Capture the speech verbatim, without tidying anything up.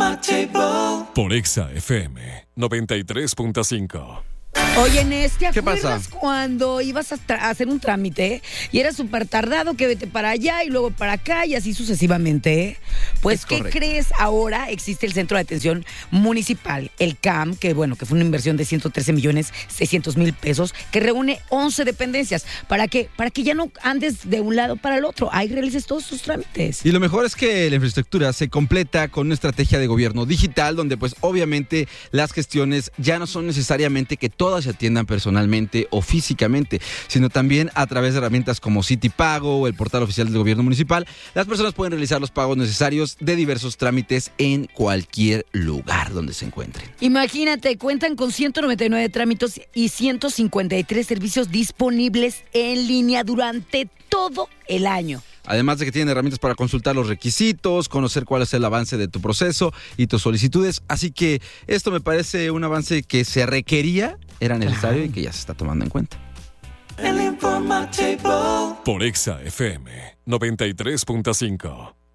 Por Exa F M noventa y tres punto cinco. Oye, Nes, ¿te ¿Qué acuerdas pasa? cuando ibas a, tra- a hacer un trámite y era súper tardado que vete para allá y luego para acá y así sucesivamente? ¿Eh? Pues, Es ¿qué correcto. crees? Ahora existe el Centro de Atención Municipal, el C A M, que bueno, que fue una inversión de ciento trece millones seiscientos mil pesos, que reúne once dependencias. ¿Para qué? Para que ya no andes de un lado para el otro, ahí realices todos tus trámites. Y lo mejor es que la infraestructura se completa con una estrategia de gobierno digital donde pues obviamente las gestiones ya no son necesariamente que todas se atiendan personalmente o físicamente, sino también a través de herramientas como Citipago o el portal oficial del gobierno municipal. Las personas pueden realizar los pagos necesarios de diversos trámites en cualquier lugar donde se encuentren. Imagínate, cuentan con ciento noventa y nueve trámites y ciento cincuenta y tres servicios disponibles en línea durante todo el año. Además de que tienen herramientas para consultar los requisitos, conocer cuál es el avance de tu proceso y tus solicitudes. Así que esto me parece un avance que se requería, era necesario y que ya se está tomando en cuenta. Por Exa F M noventa y tres punto cinco.